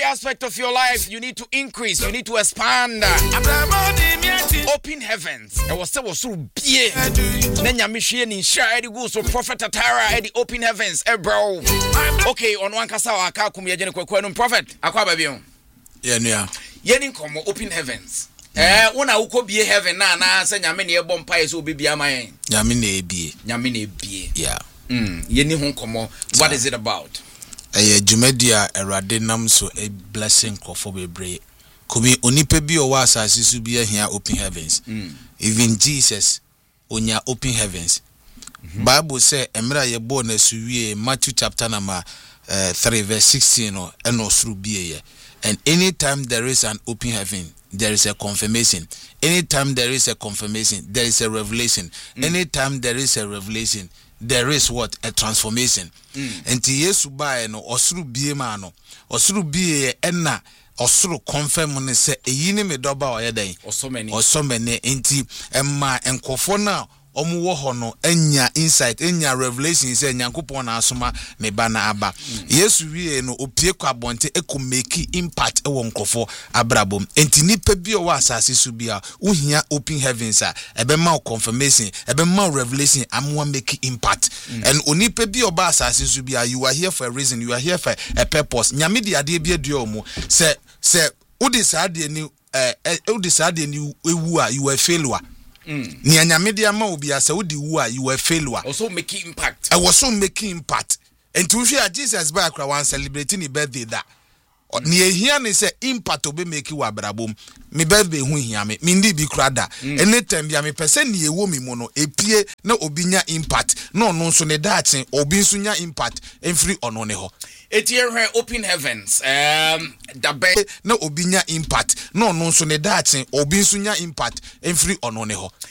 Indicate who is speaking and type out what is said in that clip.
Speaker 1: aspect of your life, you need to increase, you need to expand. Open heavens. I was so big. Nenya Michian in Shire, go so Prophet Atara at the open heavens, bro. Okay, on one cassa, I can't come here, Prophet. Aquababion.
Speaker 2: Yeah.
Speaker 1: Yenin come open heavens. When I could be heaven, na say Yamini bompires will be my
Speaker 2: Yamine be. Yeah.
Speaker 1: Yeni hon come. What is it about?
Speaker 2: Jumedia eradenam so a blessing for bebre. Kumi onipe bi o was as be here open heavens. Even Jesus onya open heavens. Bible say emra ye born suwie Matthew chapter number 3 verse 16 or eno through be. And anytime there is an open heaven, there is a confirmation. Anytime there is a confirmation, there is a revelation. Anytime there is a revelation, there is what? A transformation. And to Yesu ba no osuru bie ma no. Osuru bie enna osuru confirm ne se eyini me doba oyedan. Osomene enti emma enkofo na omuwo ho no enya insight enya revelation say nyankopon na asoma me ba na aba. Yesu wie no opie kwa bonte eko make impact e won nkofo abrabom. Enti nipa bi o wa asase su bia uhia open heavens a ebe ma confirmation ebe ma revelation amwa make impact. And onipa bi o ba asase su bia you are here for a reason, you are here for a purpose. Nyame de ade bia duo mu se udisade ni ewu a you are failure. Ni anyamede ama obi asa wodi wu a you a failure.
Speaker 1: Also making impact.
Speaker 2: I was so making impact. And to share Jesus by akra wan celebrating the birthday that. Ni ehia ni say impact obe make you abrabom. Me birthday hu hia me. Me ndi bi krada. Anytime bia me person ni ewo mi mo no epie na obi nya impact. No nso ne datin obi nso nya impact enfri ono ne ho.
Speaker 1: Here open heavens.
Speaker 2: Dabe na obi nya impact. No nso ne datin obi nso nya impact enfri ono ne ho.